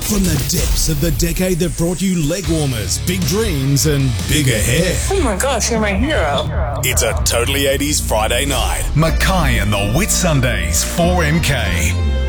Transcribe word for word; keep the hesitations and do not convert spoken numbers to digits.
From the depths of the decade that brought you leg warmers, big dreams, and bigger hair. Oh my gosh, you're my hero. It's a Totally eighties Friday night. Mackay and the Whit Sundays, four M K.